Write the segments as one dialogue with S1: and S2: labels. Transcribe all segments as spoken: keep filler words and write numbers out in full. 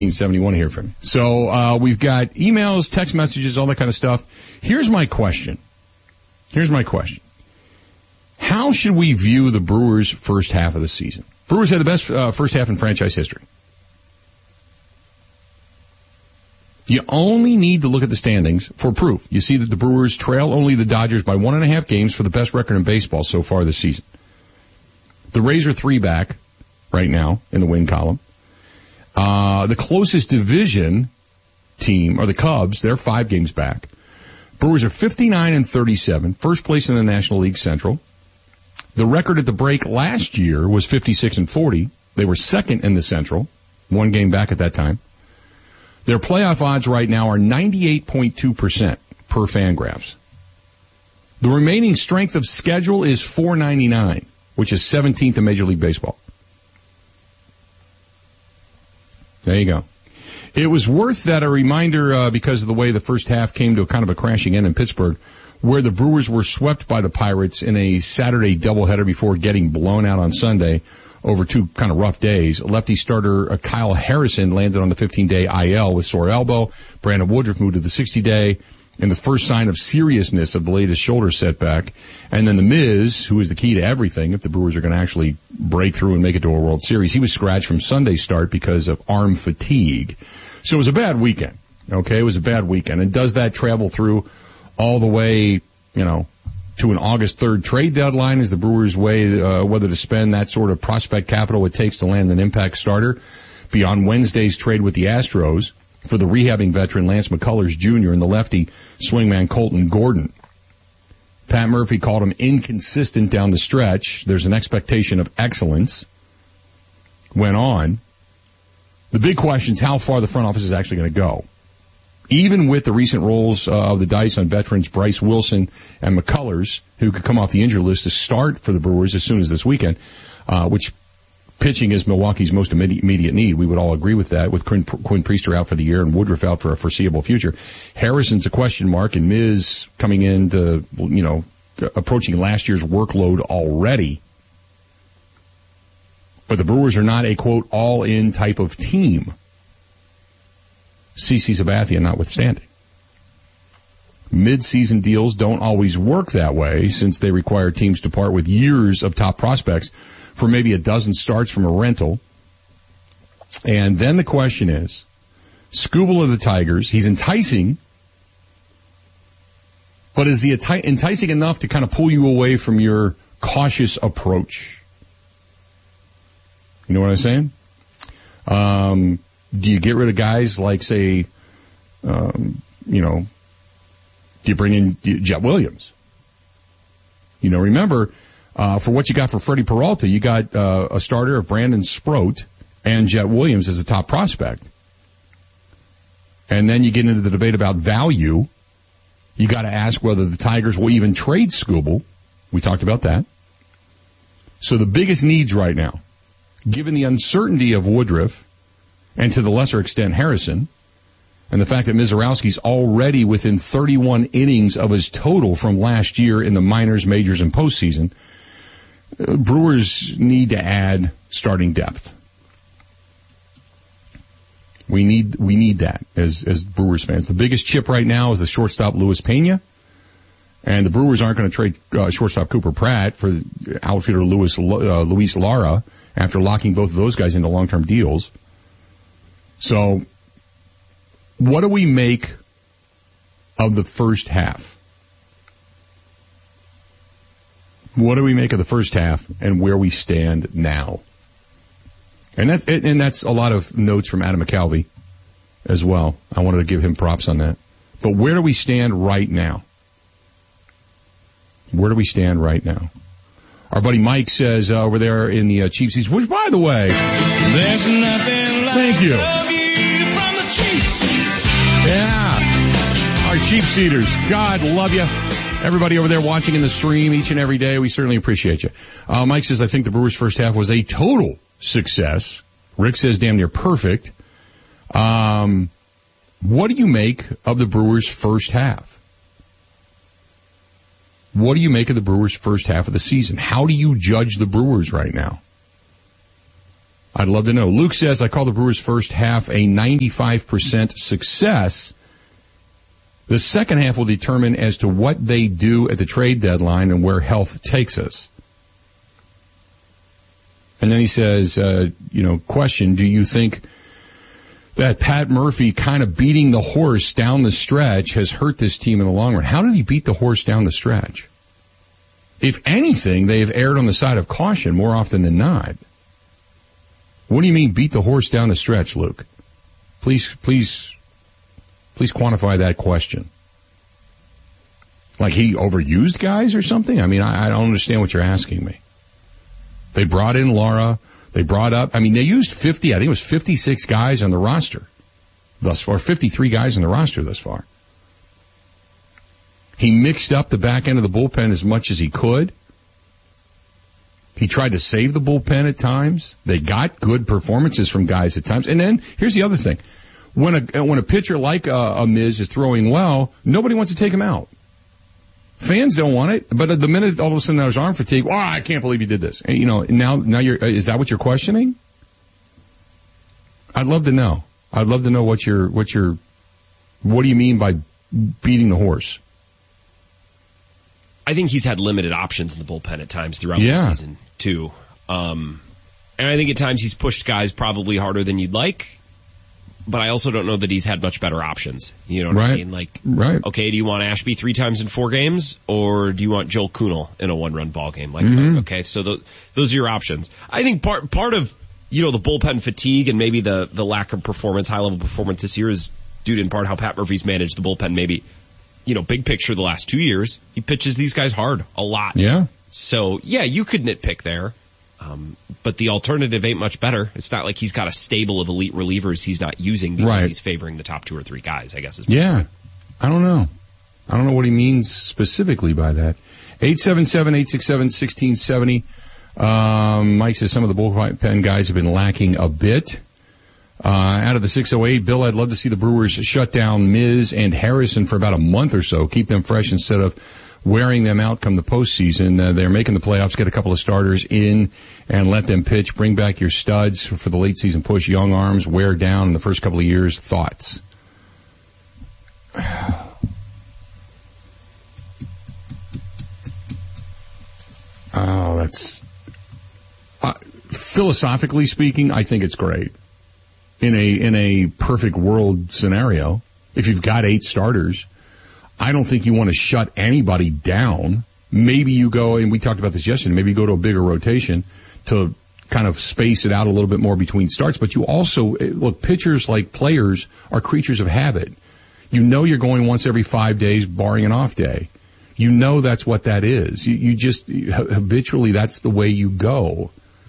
S1: seventy-one here from. So uh we've got emails, text messages, all that kind of stuff. Here's my question. Here's my question. How should we view the Brewers' first half of the season? Brewers had the best uh, first half in franchise history. You only need to look at the standings for proof. You see that the Brewers trail only the Dodgers by one and a half games for the best record in baseball so far this season. The Rays are three back right now in the win column. Uh, the closest division team are the Cubs. They're five games back. Brewers are fifty-nine and thirty-seven, first place in the National League Central. The record at the break last year was fifty-six and forty. They were second in the Central, one game back at that time. Their playoff odds right now are ninety-eight point two percent per Fangraphs. The remaining strength of schedule is four ninety-nine, which is seventeenth in Major League Baseball. There you go. It was worth that a reminder uh, because of the way the first half came to a kind of a crashing end in Pittsburgh, where the Brewers were swept by the Pirates in a Saturday doubleheader before getting blown out on Sunday over two kind of rough days. Lefty starter uh, Kyle Harrison landed on the fifteen-day I L with sore elbow. Brandon Woodruff moved to the sixty-day. And the first sign of seriousness of the latest shoulder setback. And then the Miz, who is the key to everything if the Brewers are going to actually break through and make it to a World Series, he was scratched from Sunday's start because of arm fatigue. So it was a bad weekend. Okay, it was a bad weekend. And does that travel through all the way, you know, to an August third trade deadline? Is the Brewers' way uh, whether to spend that sort of prospect capital it takes to land an impact starter beyond Wednesday's trade with the Astros for the rehabbing veteran Lance McCullers Junior and the lefty swingman Colton Gordon? Pat Murphy called him inconsistent down the stretch. There's an expectation of excellence. Went on. The big question is how far the front office is actually going to go. Even with the recent rolls uh, of the dice on veterans Bryce Wilson and McCullers, who could come off the injured list to start for the Brewers as soon as this weekend, uh, which pitching is Milwaukee's most immediate need. We would all agree with that, with Quinn, Quinn Priester out for the year and Woodruff out for a foreseeable future. Harrison's a question mark, and Miz coming in to, you know, approaching last year's workload already. But the Brewers are not a, quote, all-in type of team. CeCe Sabathia notwithstanding. Mid-season deals don't always work that way, since they require teams to part with years of top prospects for maybe a dozen starts from a rental. And then the question is, Skubal of the Tigers, he's enticing, but is he enticing enough to kind of pull you away from your cautious approach? You know what I'm saying? Um, do you get rid of guys like, say, um, you know, do you bring in Jet Williams? You know, remember, uh, for what you got for Freddie Peralta, you got uh, a starter of Brandon Sproat and Jet Williams as a top prospect. And then you get into the debate about value. You got to ask whether the Tigers will even trade Skubal. We talked about that. So the biggest needs right now, given the uncertainty of Woodruff and to the lesser extent Harrison, and the fact that Mizorowski's already within thirty-one innings of his total from last year in the minors, majors, and postseason, uh, Brewers need to add starting depth. We need we need that as as Brewers fans. The biggest chip right now is the shortstop Luis Pena, and the Brewers aren't going to trade uh, shortstop Cooper Pratt for outfielder Luis uh, Luis Lara after locking both of those guys into long-term deals. So, what do we make of the first half? What do we make of the first half and where we stand now? And that's and that's a lot of notes from Adam McCalvey as well. I wanted to give him props on that. But where do we stand right now? Where do we stand right now? Our buddy Mike says uh, over there in the uh, cheap seats, which, by the way,
S2: there's nothing like
S1: thank you.
S2: Love you from the cheap seats.
S1: Yeah, our cheap seaters. God love you. Everybody over there watching in the stream each and every day, we certainly appreciate you. Uh, Mike says, I think the Brewers' first half was a total success. Rick says damn near perfect. Um, what do you make of the Brewers' first half? What do you make of the Brewers' first half of the season? How do you judge the Brewers right now? I'd love to know. Luke says, I call the Brewers' first half a ninety-five percent success. The second half will determine as to what they do at the trade deadline and where health takes us. And then he says, uh, you know, question, do you think that Pat Murphy kind of beating the horse down the stretch has hurt this team in the long run? How did he beat the horse down the stretch? If anything, they have erred on the side of caution more often than not. What do you mean beat the horse down the stretch, Luke? Please, please, please quantify that question. Like he overused guys or something? I mean, I, I don't understand what you're asking me. They brought in Laura. They brought up, I mean, they used fifty, I think it was fifty-six guys on the roster thus far, fifty-three guys on the roster thus far. He mixed up the back end of the bullpen as much as he could. He tried to save the bullpen at times. They got good performances from guys at times. And then, here's the other thing. When a, when a pitcher like a, a Miz is throwing well, nobody wants to take him out. Fans don't want it, but the minute all of a sudden there's arm fatigue, wow, I can't believe you did this. And, you know, now, now you're, is that what you're questioning? I'd love to know. I'd love to know what you're, what you're, what do you mean by beating the horse?
S3: I think he's had limited options in the bullpen at times throughout
S1: yeah.
S3: the season, too. Um, and I think at times he's pushed guys probably harder than you'd like. But I also don't know that he's had much better options. You know what
S1: right.
S3: I mean? Like,
S1: right.
S3: okay, do you want Ashby three times in four games, or do you want Joel Kuhnel in a one-run ball game? Like,
S1: mm-hmm.
S3: okay, so those, those are your options. I think part part of, you know, the bullpen fatigue and maybe the, the lack of performance, high-level performance this year is due to in part how Pat Murphy's managed the bullpen. Maybe, you know, big picture the last two years, he pitches these guys hard a lot.
S1: Yeah.
S3: So, yeah, you could nitpick there. Um, but the alternative ain't much better. It's not like he's got a stable of elite relievers he's not using because
S1: right.
S3: he's favoring the top two or three guys, I guess. Is
S1: yeah. I don't know. I don't know what he means specifically by that. eight seven seven, eight six seven, one six seven zero. Um, Mike says some of the bullpen guys have been lacking a bit. Uh, out of the six oh eight, Bill, I'd love to see the Brewers shut down Miz and Harrison for about a month or so. Keep them fresh instead of wearing them out come the postseason. Uh, they're making the playoffs, get a couple of starters in and let them pitch. Bring back your studs for the late season push. Young arms wear down in the first couple of years. Thoughts? Oh, that's, uh, philosophically speaking, I think it's great. In a, in a perfect world scenario, if you've got eight starters, I don't think you want to shut anybody down. Maybe you go, and we talked about this yesterday, maybe you go to a bigger rotation to kind of space it out a little bit more between starts. But you also, look, pitchers like players are creatures of habit. You know you're going once every five days, barring an off day. You know that's what that is. You, you just, habitually, that's the way you go.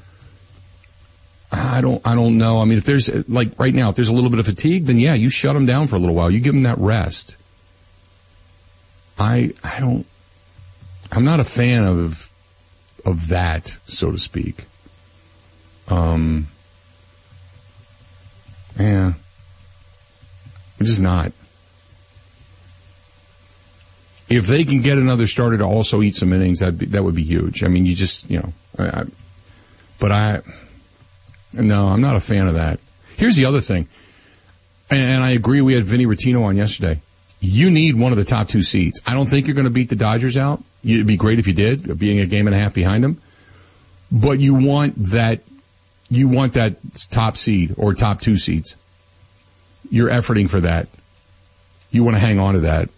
S1: I don't, I don't know. I mean, if there's, like right now, if there's a little bit of fatigue, then yeah, you shut them down for a little while. You give them that rest. I, I don't, I'm not a fan of, of that, so to speak. Um, yeah. I'm just not. If they can get another starter to also eat some innings, that'd be, that would be huge. I mean, you just, you know, I, I, but I, no, I'm not a fan of that. Here's the other thing, and, and I agree. We had Vinny Rottino on yesterday. You need one of the top two seeds. I don't think you're going to beat the Dodgers out. It'd be great if you did, being a game and a half behind them. But you want that, you want that top seed or top two seeds. You're efforting for that. You want to hang on to that.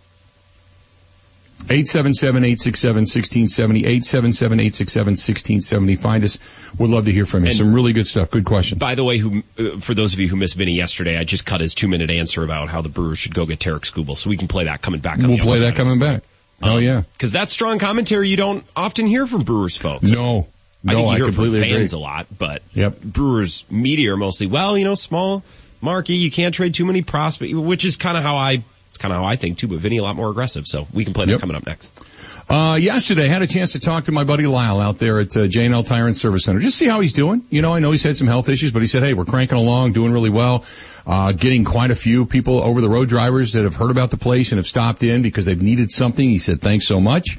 S1: eight seven seven, eight six seven, one six seven zero, eight seven seven, eight six seven, one six seven zero. Find us. We'd love to hear from you. And some really good stuff. Good question.
S3: By the way, who, uh, for those of you who missed Vinny yesterday, I just cut his two-minute answer about how the Brewers should go get Tarek Skubal, so we can play that coming back. On
S1: we'll
S3: the
S1: play that coming back.
S3: Um,
S1: oh, yeah.
S3: Because that's strong commentary you don't often hear from Brewers folks.
S1: No. No,
S3: I think you
S1: I
S3: hear
S1: completely
S3: from fans
S1: agree.
S3: a lot, but
S1: yep.
S3: Brewers media are mostly, well, you know, small marquee, you can't trade too many prospects, which is kind of how I, it's kind of how I think too, but Vinny a lot more aggressive, so we can play that
S1: yep.
S3: coming up next.
S1: Uh, yesterday, I had a chance to talk to my buddy Lyle out there at uh, J and L Tire and Service Center. Just see how he's doing. You know, I know he's had some health issues, but he said, hey, we're cranking along, doing really well, uh, getting quite a few people over the road drivers that have heard about the place and have stopped in because they've needed something. He said, thanks so much.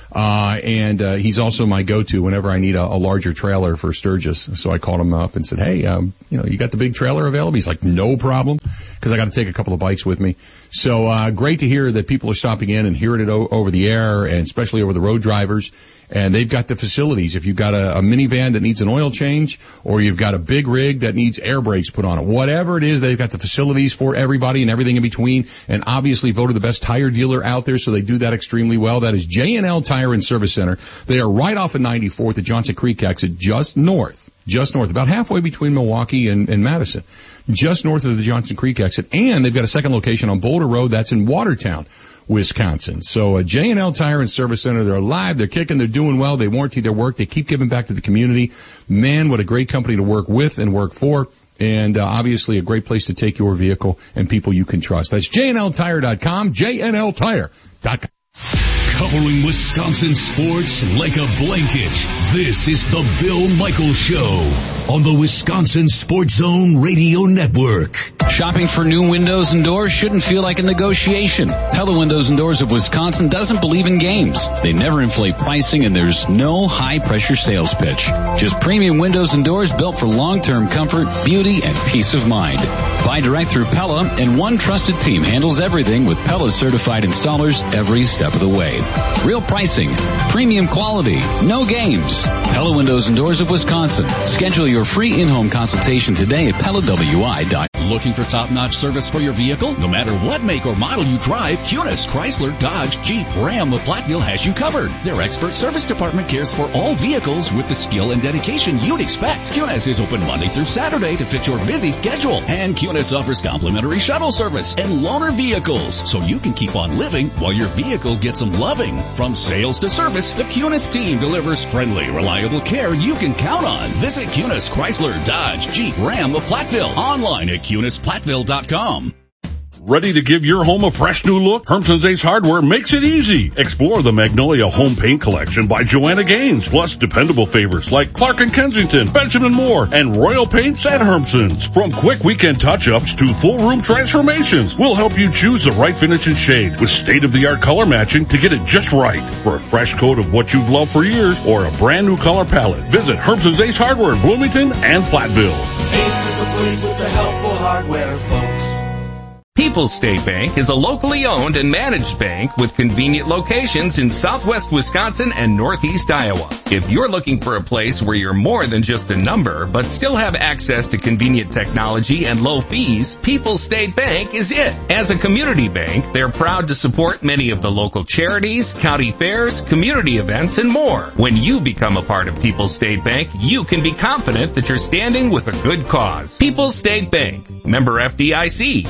S1: Uh, and, uh, he's also my go-to whenever I need a, a larger trailer for Sturgis. So I called him up and said, hey, um, you know, you got the big trailer available? He's like, no problem, because I got to take a couple of bikes with me. So, uh, great to hear that people are stopping in and hearing it o- over the air, and especially over the road drivers. And they've got the facilities. If you've got a, a minivan that needs an oil change, or you've got a big rig that needs air brakes put on it, whatever it is, they've got the facilities for everybody and everything in between. And obviously voted the best tire dealer out there, so they do that extremely well. That is J and L Tire and Service Center. They are right off of ninety-fourth at Johnson Creek exit, just north, just north, about halfway between Milwaukee and, and Madison, just north of the Johnson Creek exit. And they've got a second location on Boulder Road. That's in Watertown, Wisconsin. So uh, J and L Tire and Service Center, they're alive, they're kicking, they're doing well, they warranty their work, they keep giving back to the community. Man, what a great company to work with and work for. And uh, obviously a great place to take your vehicle and people you can trust. That's J N L tire dot com, J N L tire dot com.
S4: Covering Wisconsin sports like a blanket, this is the Bill Michaels Show on the Wisconsin Sports Zone Radio Network.
S5: Shopping for new windows and doors shouldn't feel like a negotiation. Pella Windows and Doors of Wisconsin doesn't believe in games. They never inflate pricing, and there's no high-pressure sales pitch. Just premium windows and doors built for long-term comfort, beauty, and peace of mind. Buy direct through Pella, and one trusted team handles everything with Pella certified installers every step of the way. Real pricing, premium quality, no games. Pella Windows and Doors of Wisconsin. Schedule your free in-home consultation today at Pella W I dot com.
S6: Looking for top-notch service for your vehicle? No matter what make or model you drive, Cunis, Chrysler, Dodge, Jeep, Ram of Platteville has you covered. Their expert service department cares for all vehicles with the skill and dedication you'd expect. Cunis is open Monday through Saturday to fit your busy schedule. And Cunis offers complimentary shuttle service and loaner vehicles, so you can keep on living while your vehicle gets some loving. From sales to service, the Cunis team delivers friendly, reliable care you can count on. Visit Cunis, Chrysler, Dodge, Jeep, Ram of Platteville. Online at Cunis Platteville dot com.
S7: Ready to give your home a fresh new look? Hermson's Ace Hardware makes it easy. Explore the Magnolia Home Paint Collection by Joanna Gaines, plus dependable favorites like Clark and Kensington, Benjamin Moore, and Royal Paints at Hermson's. From quick weekend touch-ups to full room transformations, we'll help you choose the right finish and shade with state-of-the-art color matching to get it just right. For a fresh coat of what you've loved for years or a brand new color palette, visit Hermson's Ace Hardware in Bloomington and Platteville.
S2: Ace is the place with the helpful hardware, folks.
S8: People's State Bank is a locally owned and managed bank with convenient locations in southwest Wisconsin and northeast Iowa. If you're looking for a place where you're more than just a number, but still have access to convenient technology and low fees, People's State Bank is it. As a community bank, they're proud to support many of the local charities, county fairs, community events, and more. When you become a part of People's State Bank, you can be confident that you're standing with a good cause. People's State Bank, member F D I C.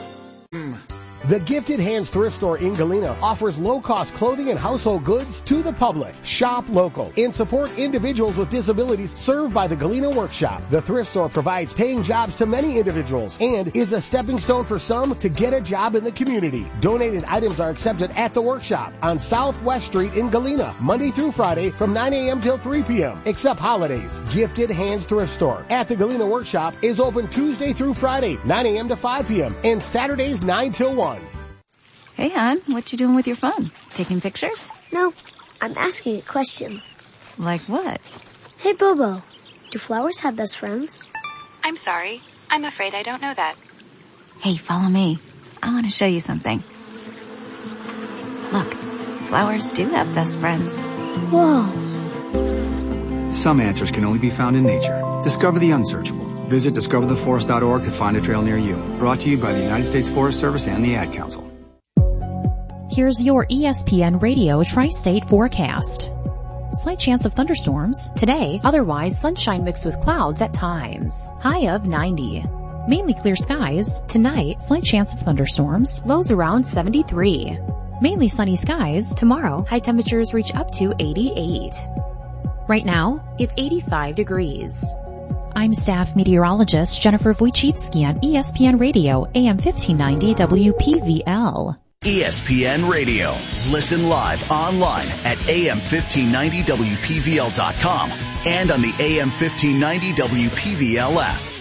S9: The Gifted Hands Thrift Store in Galena offers low-cost clothing and household goods to the public. Shop local and support individuals with disabilities served by the Galena Workshop. The thrift store provides paying jobs to many individuals and is a stepping stone for some to get a job in the community. Donated items are accepted at the workshop on Southwest Street in Galena, Monday through Friday from nine a.m. till three p.m., except holidays. Gifted Hands Thrift Store at the Galena Workshop is open Tuesday through Friday, nine a.m. to five p.m., and Saturdays nine till one.
S10: Hey, hon, what you doing with your phone? Taking pictures?
S11: No, I'm asking it questions.
S10: Like what?
S11: Hey, Bobo, do flowers have best friends?
S12: I'm sorry. I'm afraid I don't know that.
S10: Hey, follow me. I want to show you something. Look, flowers do have best friends.
S11: Whoa.
S13: Some answers can only be found in nature. Discover the unsearchable. Visit discover the forest dot org to find a trail near you. Brought to you by the United States Forest Service and the Ad Council.
S14: Here's your E S P N Radio Tri-State forecast. Slight chance of thunderstorms. Today, otherwise sunshine mixed with clouds at times. High of ninety. Mainly clear skies. Tonight, slight chance of thunderstorms. Lows around seventy-three. Mainly sunny skies. Tomorrow, high temperatures reach up to eighty-eight. Right now, it's eighty-five degrees. I'm staff meteorologist Jennifer Wojcicki on E S P N Radio, A M fifteen ninety W P V L.
S15: E S P N Radio. Listen live online at A M fifteen ninety W P V L dot com and on the A M fifteen ninety W P V L app.